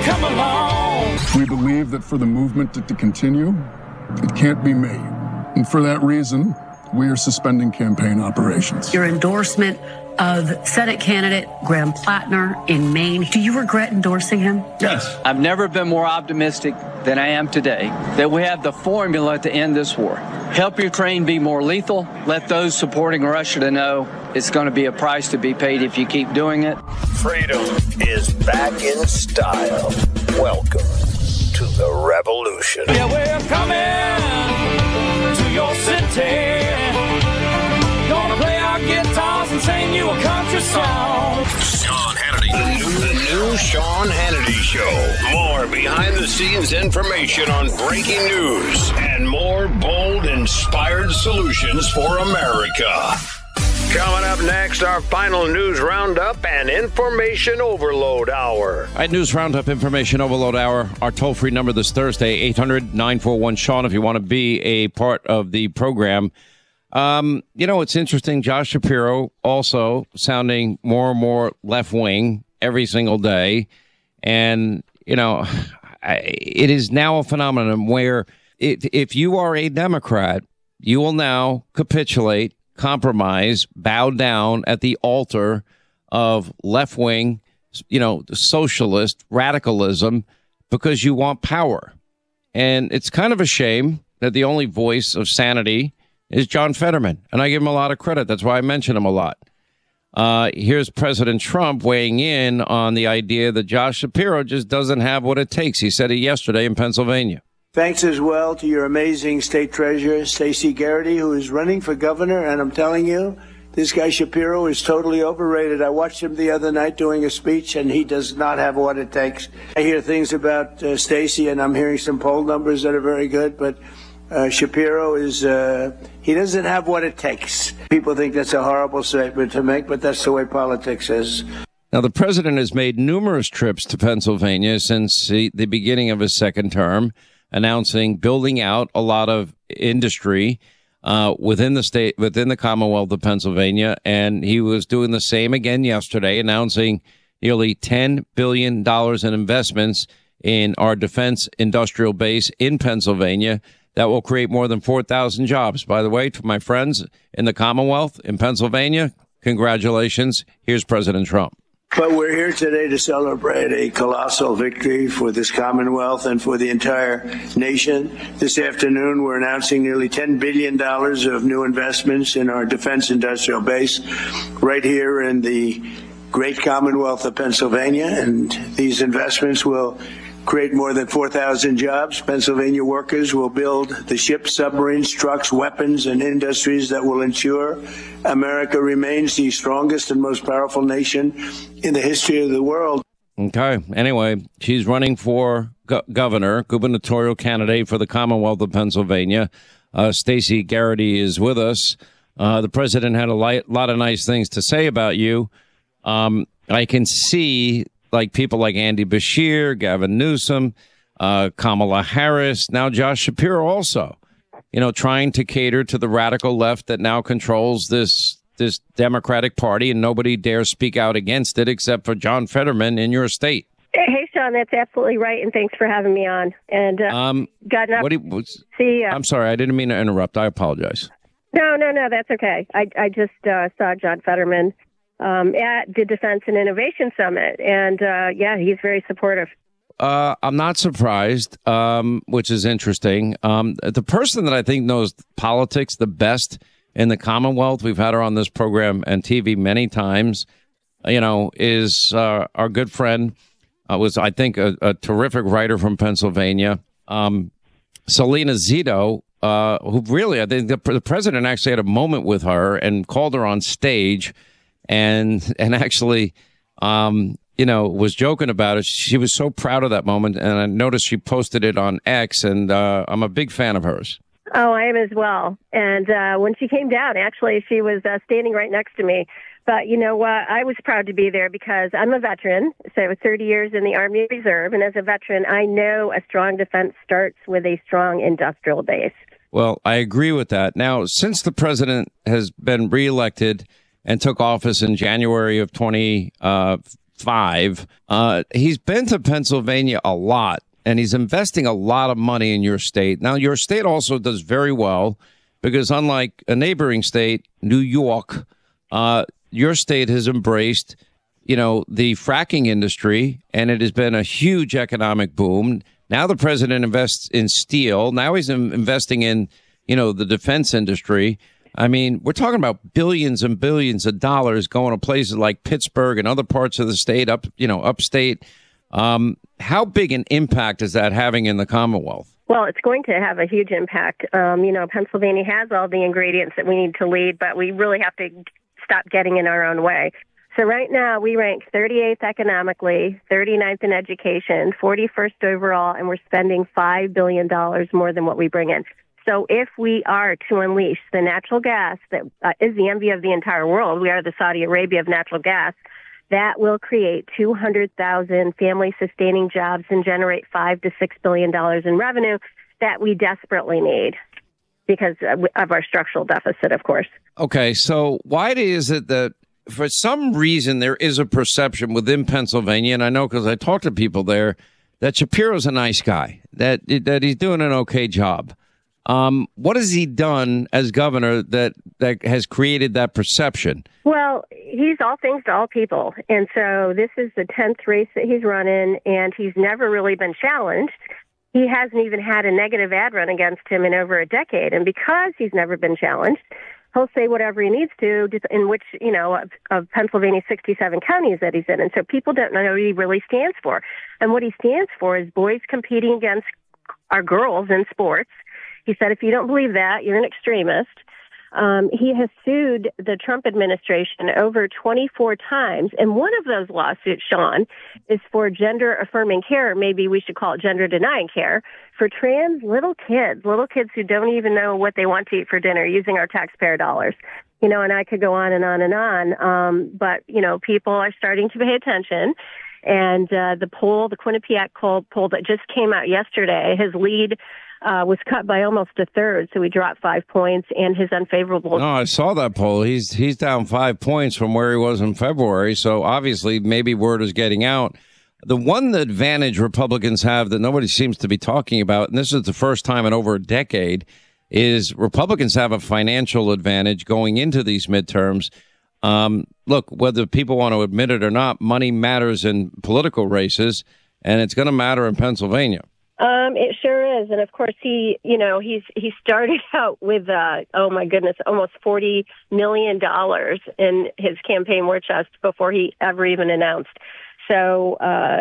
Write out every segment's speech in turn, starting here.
come along. We believe that for the movement to continue, it can't be me. And for that reason, we are suspending campaign operations. Your endorsement of Senate candidate Graham Plattner in Maine. Do you regret endorsing him? Yes. I've never been more optimistic than I am today that we have the formula to end this war. Help Ukraine be more lethal. Let those supporting Russia to know it's going to be a price to be paid if you keep doing it. Freedom is back in style. Welcome to the revolution. Yeah, we're coming to your city. Gonna play our guitars and sing you a country song. Sean Hannity. The new Sean Hannity Show. More behind-the-scenes information on breaking news and more bold, inspired solutions for America. Coming up next, our final news roundup and information overload hour. All right, News Roundup, Information Overload Hour. Our toll-free number this Thursday, 800-941-SEAN, if you want to be a part of the program. It's interesting. Josh Shapiro also sounding more and more left-wing every single day. And, it is now a phenomenon where if you are a Democrat, you will now capitulate, compromise, bow down at the altar of left-wing, socialist radicalism because you want power. And it's kind of a shame that the only voice of sanity is John Fetterman. And I give him a lot of credit. That's why I mention him a lot. Here's President Trump weighing in on the idea that Josh Shapiro just doesn't have what it takes. He said it yesterday in Pennsylvania. Thanks as well to your amazing state treasurer, Stacey Garrity, who is running for governor. And I'm telling you, this guy Shapiro is totally overrated. I watched him the other night doing a speech, and he does not have what it takes. I hear things about Stacey, and I'm hearing some poll numbers that are very good, but Shapiro is, he doesn't have what it takes. People think that's a horrible statement to make, but that's the way politics is. Now, the president has made numerous trips to Pennsylvania since the beginning of his second term, announcing building out a lot of industry within the state, within the Commonwealth of Pennsylvania. And he was doing the same again yesterday, announcing nearly $10 billion in investments in our defense industrial base in Pennsylvania that will create more than 4,000 jobs. By the way, to my friends in the Commonwealth in Pennsylvania, congratulations. Here's President Trump. But we're here today to celebrate a colossal victory for this Commonwealth and for the entire nation. This afternoon, we're announcing nearly $10 billion of new investments in our defense industrial base right here in the great Commonwealth of Pennsylvania. And these investments will create more than 4,000 jobs. Pennsylvania workers will build the ships, submarines, trucks, weapons, and industries that will ensure America remains the strongest and most powerful nation in the history of the world. Okay. Anyway, she's running for gubernatorial candidate for the Commonwealth of Pennsylvania. Stacey Garrity is with us. The president had a lot of nice things to say about you. I can see people like Andy Beshear, Gavin Newsom, Kamala Harris, now Josh Shapiro also, trying to cater to the radical left that now controls this Democratic Party, and nobody dares speak out against it except for John Fetterman in your state. Hey, Sean, that's absolutely right, and thanks for having me on. And got enough. I'm sorry, I didn't mean to interrupt. I apologize. No, that's okay. I just saw John Fetterman at the Defense and Innovation Summit, and he's very supportive. I'm not surprised, which is interesting. The person that I think knows politics the best in the Commonwealth, we've had her on this program and TV many times, is our good friend, was, I think, a terrific writer from Pennsylvania, Selena Zito, who really, I think the president actually had a moment with her and called her on stage and actually, was joking about it. She was so proud of that moment, and I noticed she posted it on X, and I'm a big fan of hers. Oh, I am as well. And when she came down, actually, she was standing right next to me. But you know what? I was proud to be there because I'm a veteran. So I was 30 years in the Army Reserve. And as a veteran, I know a strong defense starts with a strong industrial base. Well, I agree with that. Now, since the president has been reelected and took office in January of 2014, 5. He's been to Pennsylvania a lot, and he's investing a lot of money in your state. Now, your state also does very well because unlike a neighboring state, New York, your state has embraced, the fracking industry, and it has been a huge economic boom. Now the president invests in steel. Now he's investing in, the defense industry. I mean, we're talking about billions and billions of dollars going to places like Pittsburgh and other parts of the state, upstate. How big an impact is that having in the Commonwealth? Well, it's going to have a huge impact. Pennsylvania has all the ingredients that we need to lead, but we really have to stop getting in our own way. So right now we rank 38th economically, 39th in education, 41st overall, and we're spending $5 billion more than what we bring in. So if we are to unleash the natural gas that is the envy of the entire world, we are the Saudi Arabia of natural gas, that will create 200,000 family-sustaining jobs and generate $5 to $6 billion in revenue that we desperately need because of our structural deficit, of course. Okay, so why is it that for some reason there is a perception within Pennsylvania, and I know because I talk to people there, that Shapiro's a nice guy, that he's doing an okay job. What has he done as governor that has created that perception? Well, he's all things to all people. And so this is the 10th race that he's run in, and he's never really been challenged. He hasn't even had a negative ad run against him in over a decade. And because he's never been challenged, he'll say whatever he needs to in which, of Pennsylvania's 67 counties that he's in. And so people don't know what he really stands for. And what he stands for is boys competing against our girls in sports. He said, if you don't believe that, you're an extremist. He has sued the Trump administration over 24 times. And one of those lawsuits, Sean, is for gender-affirming care. Maybe we should call it gender-denying care for trans little kids who don't even know what they want to eat for dinner using our taxpayer dollars. And I could go on and on and on. But, people are starting to pay attention. And the Quinnipiac poll that just came out yesterday, his lead was cut by almost a third, so he dropped 5 points, and his unfavorable. No, I saw that poll. He's down 5 points from where he was in February, so obviously maybe word is getting out. The one advantage Republicans have that nobody seems to be talking about, and this is the first time in over a decade, is Republicans have a financial advantage going into these midterms. Look, whether people want to admit it or not, money matters in political races, and it's going to matter in Pennsylvania. It sure is. And of course, he started out with, almost $40 million in his campaign war chest before he ever even announced. So,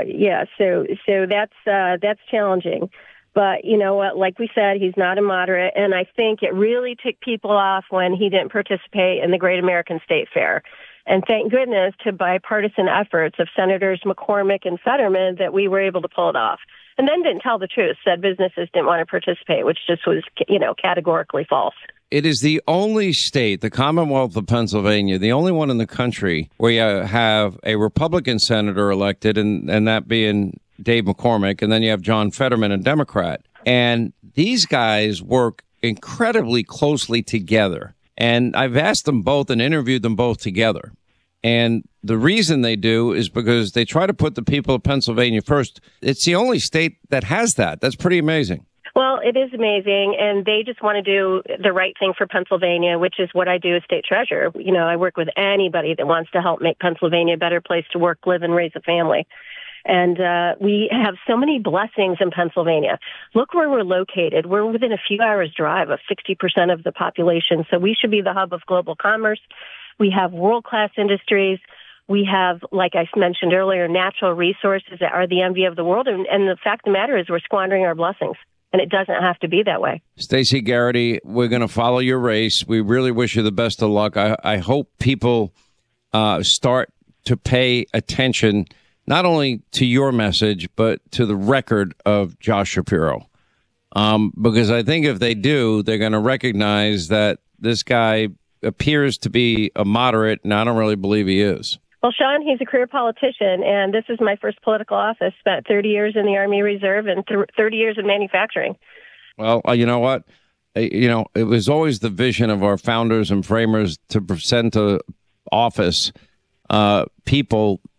so that's challenging. But you know what, like we said, he's not a moderate. And I think it really ticked people off when he didn't participate in the Great American State Fair. And thank goodness to bipartisan efforts of Senators McCormick and Fetterman that we were able to pull it off. And then didn't tell the truth, said businesses didn't want to participate, which just was, categorically false. It is the only state, the Commonwealth of Pennsylvania, the only one in the country where you have a Republican senator elected, and that being Dave McCormick, and then you have John Fetterman, a Democrat. And these guys work incredibly closely together. And I've asked them both and interviewed them both together. And the reason they do is because they try to put the people of Pennsylvania first. It's the only state that has that. That's pretty amazing. Well, it is amazing, and they just want to do the right thing for Pennsylvania, which is what I do as state treasurer. I work with anybody that wants to help make Pennsylvania a better place to work, live, and raise a family. And we have so many blessings in Pennsylvania. Look where we're located. We're within a few hours' drive of 60% of the population, so we should be the hub of global commerce. We have world-class industries. We have, like I mentioned earlier, natural resources that are the envy of the world. And the fact of the matter is we're squandering our blessings. And it doesn't have to be that way. Stacey Garrity, we're going to follow your race. We really wish you the best of luck. I hope people start to pay attention not only to your message, but to the record of Josh Shapiro. Because I think if they do, they're going to recognize that this guy appears to be a moderate, and I don't really believe he is. Well, Sean, he's a career politician, and this is my first political office. Spent 30 years in the Army Reserve and 30 years in manufacturing. Well, you know what? It was always the vision of our founders and framers to send to office people that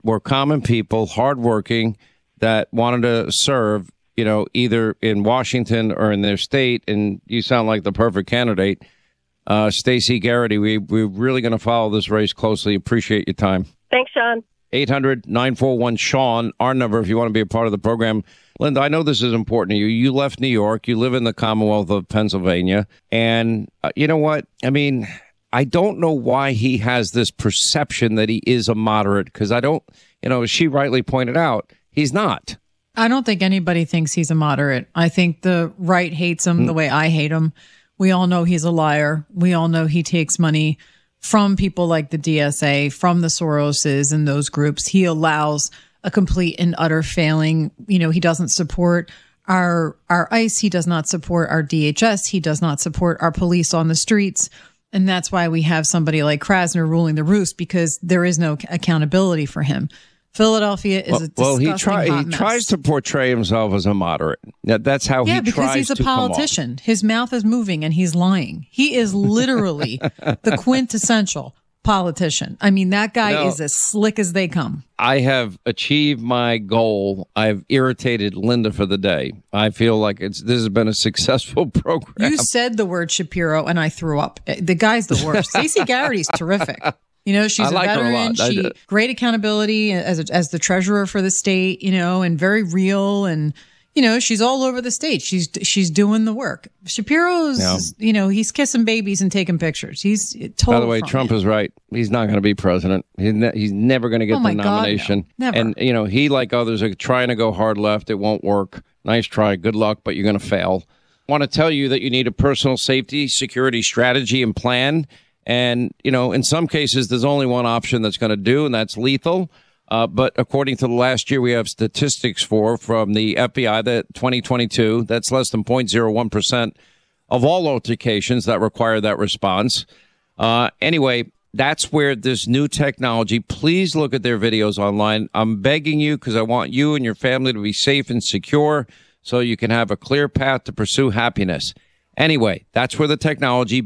were common people, hardworking, that wanted to serve, either in Washington or in their state. And you sound like the perfect candidate. Stacey Garrity, we're really going to follow this race closely. Appreciate your time. Thanks, Sean. 800-941-SEAN, our number if you want to be a part of the program. Linda, I know this is important to you. You left New York. You live in the Commonwealth of Pennsylvania. And you know what? I mean, I don't know why he has this perception that he is a moderate, because I don't, as she rightly pointed out, he's not. I don't think anybody thinks he's a moderate. I think the right hates him the way I hate him. We all know he's a liar. We all know he takes money from people like the DSA, from the Soroses and those groups. He allows a complete and utter failing. He doesn't support our ICE. He does not support our DHS. He does not support our police on the streets. And that's why we have somebody like Krasner ruling the roost, because there is no accountability for him. Philadelphia is a disgusting hot mess. He tries to portray himself as a moderate. That's how he tries to come off. Yeah, because he's a politician. His mouth is moving and he's lying. He is literally the quintessential politician. I mean, that guy is as slick as they come. I have achieved my goal. I've irritated Linda for the day. I feel like this has been a successful program. You said the word Shapiro and I threw up. The guy's the worst. Stacey Garrity's terrific. She's a veteran. She great accountability as the treasurer for the state, and very real. And, she's all over the state. She's doing the work. Shapiro's, he's kissing babies and taking pictures. He's total. By the way, Trump is right. He's not going to be president. He's never going to get the nomination. God, no. Never. And, he, like others, are trying to go hard left. It won't work. Nice try. Good luck, but you're going to fail. I want to tell you that you need a personal safety, security strategy and plan. And, in some cases, there's only one option that's going to do, and that's lethal. But according to the last year we have statistics from the FBI, that 2022, that's less than 0.01% of all altercations that require that response. Anyway, that's where this new technology, please look at their videos online. I'm begging you, because I want you and your family to be safe and secure so you can have a clear path to pursue happiness. Anyway, that's where the technology,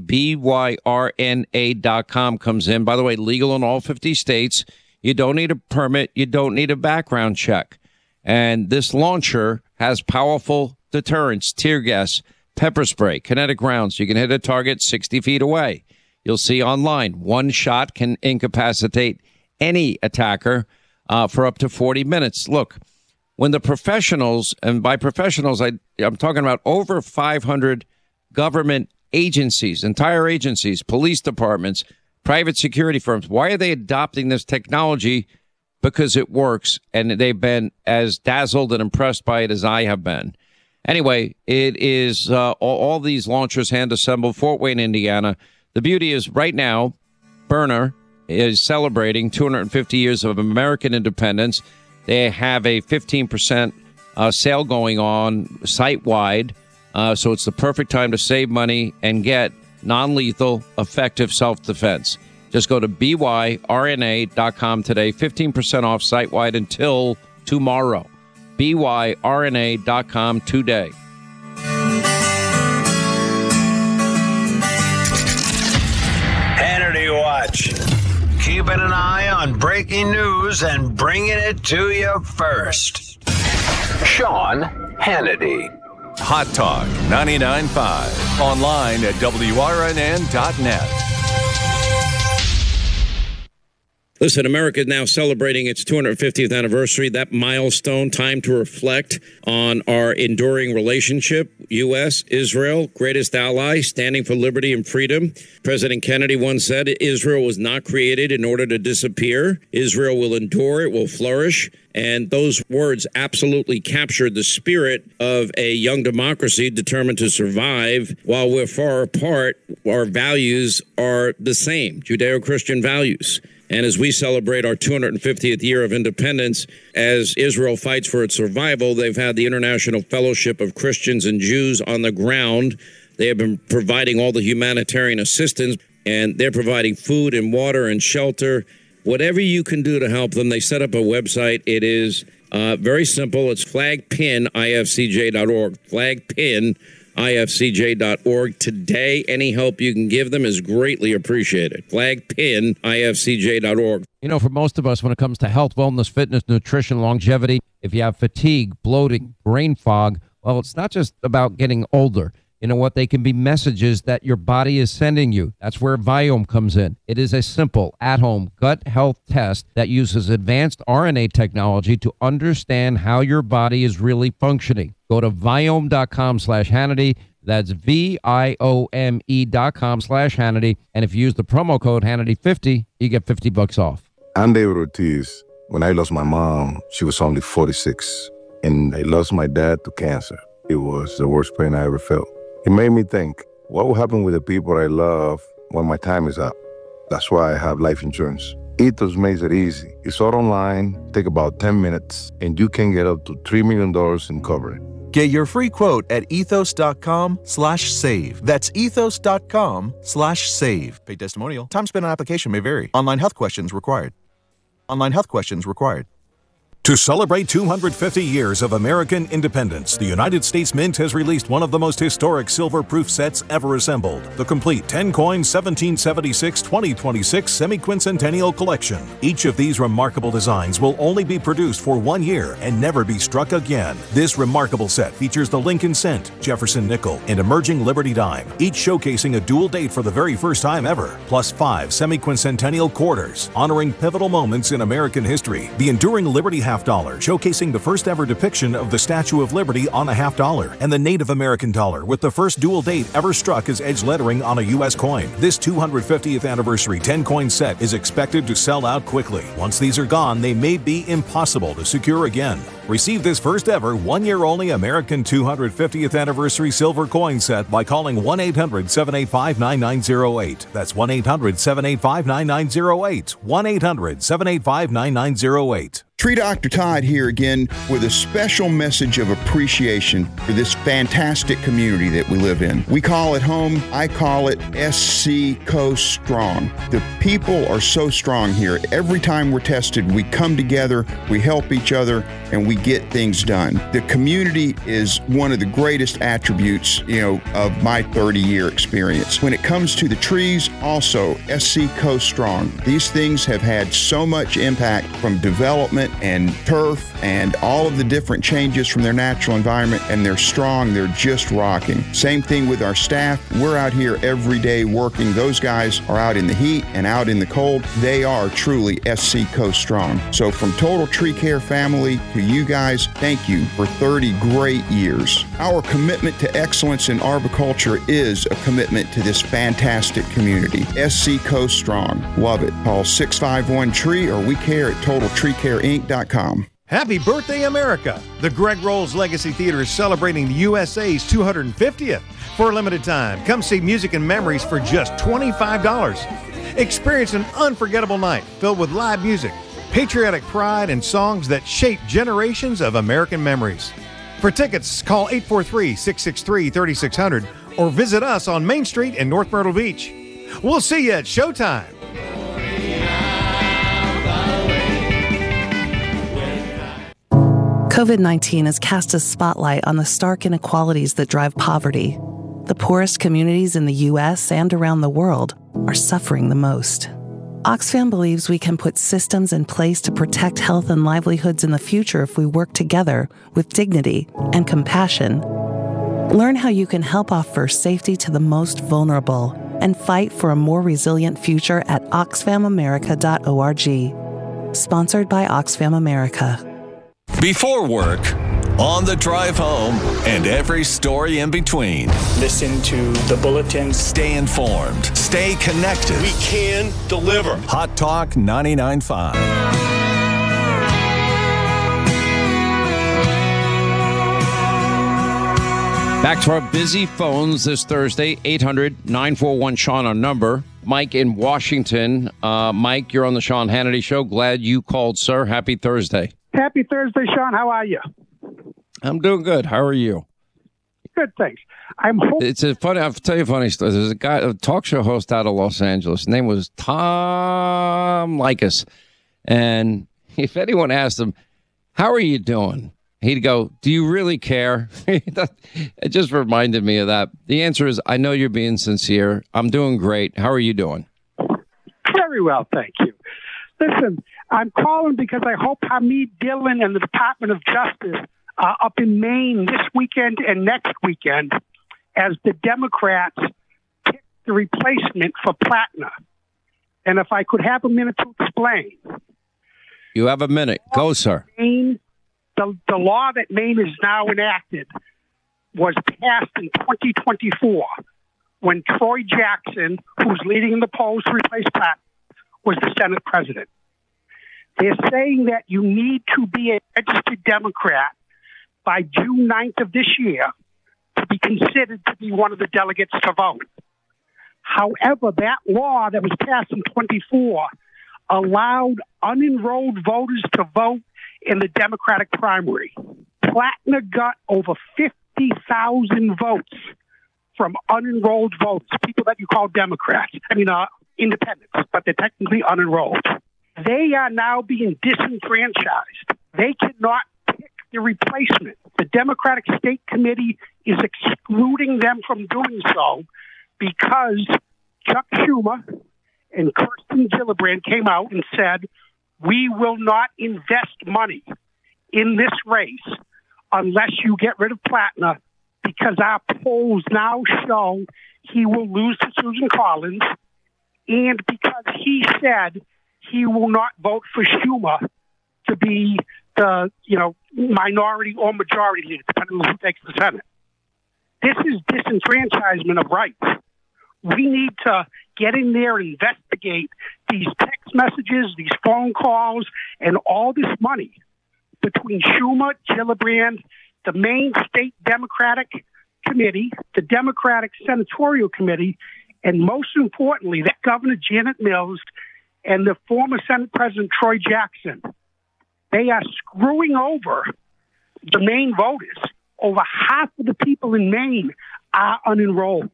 BYRNA.com, comes in. By the way, legal in all 50 states. You don't need a permit. You don't need a background check. And this launcher has powerful deterrents, tear gas, pepper spray, kinetic rounds. You can hit a target 60 feet away. You'll see online, one shot can incapacitate any attacker for up to 40 minutes. Look, when the professionals, and by professionals, I'm talking about over 500 government agencies, entire agencies, police departments, private security firms. Why are they adopting this technology? Because it works, and they've been as dazzled and impressed by it as I have been. Anyway, it is all these launchers hand assembled, Fort Wayne, Indiana. The beauty is right now, Byrna is celebrating 250 years of American independence. They have a 15% sale going on site-wide. So it's the perfect time to save money and get non-lethal, effective self-defense. Just go to BYRNA.com today. 15% off site-wide until tomorrow. BYRNA.com today. Hannity Watch. Keeping an eye on breaking news and bringing it to you first. Sean Hannity. Hot Talk 99.5. Online at WRNN.net. Listen, America is now celebrating its 250th anniversary. That milestone, time to reflect on our enduring relationship. U.S., Israel, greatest ally, standing for liberty and freedom. President Kennedy once said, Israel was not created in order to disappear. Israel will endure, it will flourish. And those words absolutely captured the spirit of a young democracy determined to survive. While we're far apart, our values are the same, Judeo-Christian values. And as we celebrate our 250th year of independence, as Israel fights for its survival, they've had the International Fellowship of Christians and Jews on the ground. They have been providing all the humanitarian assistance, and they're providing food and water and shelter. Whatever you can do to help them, they set up a website. It is very simple. It's flagpinifcj.org. Flagpinifcj.org. Today, any help you can give them is greatly appreciated. Flagpinifcj.org. You know, for most of us, when it comes to health, wellness, fitness, nutrition, longevity, if you have fatigue, bloating, brain fog, well, it's not just about getting older. You know what? They can be messages that your body is sending you. That's where Viome comes in. It is a simple, at-home gut health test that uses advanced RNA technology to understand how your body is really functioning. Go to Viome.com/Hannity. That's VIOME.com/Hannity. And if you use the promo code Hannity50, you get $50 off. I'm David Ortiz. When I lost my mom, she was only 46. And I lost my dad to cancer. It was the worst pain I ever felt. It made me think, what will happen with the people I love when my time is up? That's why I have life insurance. Ethos makes it easy. It's all online, take about 10 minutes, and you can get up to $3 million in coverage. Get your free quote at ethos.com/save. That's ethos.com/save. Paid testimonial. Time spent on application may vary. Online health questions required. Online health questions required. To celebrate 250 years of American independence, the United States Mint has released one of the most historic silver-proof sets ever assembled, the complete 10-coin 1776-2026 Semi-Quincentennial Collection. Each of these remarkable designs will only be produced for 1 year and never be struck again. This remarkable set features the Lincoln Cent, Jefferson Nickel, and emerging Liberty Dime, each showcasing a dual date for the very first time ever, plus 5 Semi-Quincentennial Quarters, honoring pivotal moments in American history. The enduring Liberty Half Dollar, showcasing the first ever depiction of the Statue of Liberty on a half dollar, and the Native American dollar with the first dual date ever struck as edge lettering on a U.S. coin. This 250th anniversary 10-coin set is expected to sell out quickly. Once these are gone, they may be impossible to secure again. Receive this first ever 1 year only American 250th anniversary silver coin set by calling 1-800-785-9908. That's 1-800-785-9908. 1-800-785-9908. Tree Dr. Todd here again with a special message of appreciation for this fantastic community that we live in. We call it home. I call it SC Coast Strong. The people are so strong here. Every time we're tested, we come together, we help each other, and we get things done. The community is one of the greatest attributes, of my 30-year experience. When it comes to the trees, also SC Coast Strong. These things have had so much impact from development and turf and all of the different changes from their natural environment, and they're strong. They're just rocking. Same thing with our staff. We're out here every day working. Those guys are out in the heat and out in the cold. They are truly SC Coast Strong. So from Total Tree Care family to you guys, thank you for 30 great years. Our commitment to excellence in arboriculture is a commitment to this fantastic community. SC Coast Strong. Love it. Call 651-TREE or we care at TotalTreeCareInc.com. Happy birthday, America! The Greg Rolls Legacy Theater is celebrating the USA's 250th. For a limited time, come see Music and Memories for just $25. Experience an unforgettable night filled with live music, patriotic pride, and songs that shape generations of American memories. For tickets, call 843-663-3600 or visit us on Main Street in North Myrtle Beach. We'll see you at showtime. COVID-19 has cast a spotlight on the stark inequalities that drive poverty. The poorest communities in the U.S. and around the world are suffering the most. Oxfam believes we can put systems in place to protect health and livelihoods in the future if we work together with dignity and compassion. Learn how you can help offer safety to the most vulnerable and fight for a more resilient future at oxfamamerica.org. Sponsored by Oxfam America. Before work, on the drive home, and every story in between. Listen to the bulletins. Stay informed. Stay connected. We can deliver. Hot Talk 99.5. Back to our busy phones this Thursday, 800-941-SEAN, our number. Mike in Washington. Mike, you're on the Sean Hannity Show. Glad you called, sir. Happy Thursday. Happy Thursday, Sean. How are you? I'm doing good. How are you? Good, thanks. I'll tell you a funny story. There's a talk show host out of Los Angeles. His name was Tom Likas. And if anyone asked him, how are you doing? He'd go, do you really care? It just reminded me of that. The answer is, I know you're being sincere. I'm doing great. How are you doing? Very well, thank you. Listen, I'm calling because I hope Hamid Dillon and the Department of Justice are up in Maine this weekend and next weekend as the Democrats pick the replacement for Plattner. And if I could have a minute to explain. You have a minute. Go, sir. Maine, the law that Maine is now enacted was passed in 2024 when Troy Jackson, who's leading the polls to replace Plattner, was the Senate president. They're saying that you need to be a registered Democrat by June 9th of this year to be considered to be one of the delegates to vote. However, that law that was passed in 24 allowed unenrolled voters to vote in the Democratic primary. Plattner got over 50,000 votes from unenrolled votes, people that you call Democrats. Independents, but they're technically unenrolled. They are now being disenfranchised. They cannot pick the replacement. The Democratic State Committee is excluding them from doing so because Chuck Schumer and Kirsten Gillibrand came out and said, we will not invest money in this race unless you get rid of Plattner, because our polls now show he will lose to Susan Collins, and because he said he will not vote for Schumer to be the minority or majority leader, depending on who takes the Senate. This is disenfranchisement of rights. We need to get in there and investigate these text messages, these phone calls, and all this money between Schumer, Gillibrand, the Maine State Democratic Committee, the Democratic Senatorial Committee, and most importantly, that Governor Janet Mills and the former Senate President Troy Jackson. They are screwing over the Maine voters. Over half of the people in Maine are unenrolled.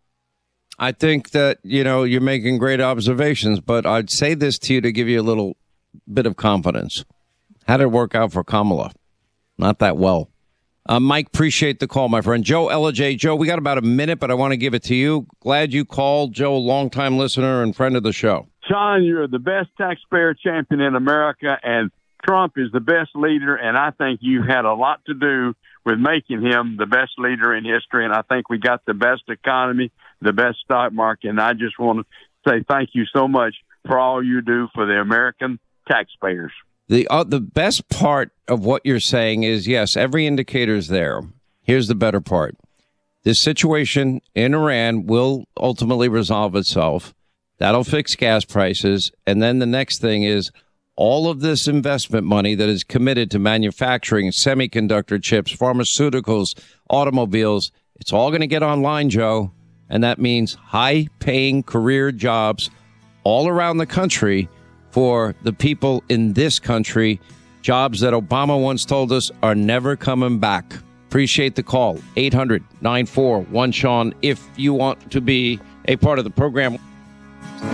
I think that, you're making great observations, but I'd say this to you to give you a little bit of confidence. How did it work out for Kamala? Not that well. Mike, appreciate the call, my friend. Joe Ellijay. Joe, we got about a minute, but I want to give it to you. Glad you called. Joe, longtime listener and friend of the show. Sean, you're the best taxpayer champion in America, and Trump is the best leader, and I think you had a lot to do with making him the best leader in history, and I think we got the best economy, the best stock market, and I just want to say thank you so much for all you do for the American taxpayers. The best part of what you're saying is, yes, every indicator is there. Here's the better part. This situation in Iran will ultimately resolve itself. That'll fix gas prices. And then the next thing is all of this investment money that is committed to manufacturing semiconductor chips, pharmaceuticals, automobiles, it's all going to get online, Joe. And that means high-paying career jobs all around the country for the people in this country, jobs that Obama once told us are never coming back. Appreciate the call. 800-941-SEAN if you want to be a part of the program.